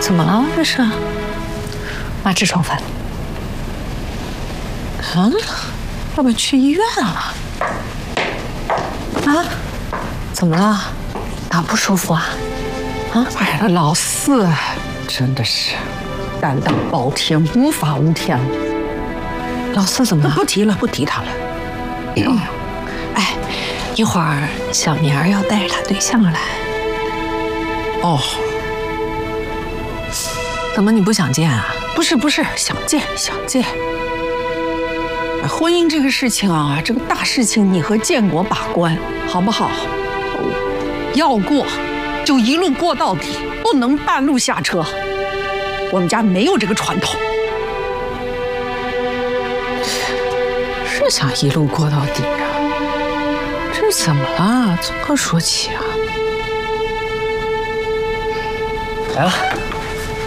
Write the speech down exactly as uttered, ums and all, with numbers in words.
怎么了？这是？妈痔疮犯了。啊？要不要去医院啊？啊？怎么了？哪不舒服啊？啊？ 哎呀，老四真的是胆大包天，无法无天了。 老四怎么了？ 不提了，不提他了。 嗯，哎，一会儿小年儿要带着他对象来。 哦。 怎么你不想见啊？ 不是不是，想见想见。婚姻这个事情啊，这个大事情你和建国把关，好不好？要过就一路过到底，不能半路下车。我们家没有这个传统。 是想一路过到底啊？这怎么了？从何说起啊？ 来了。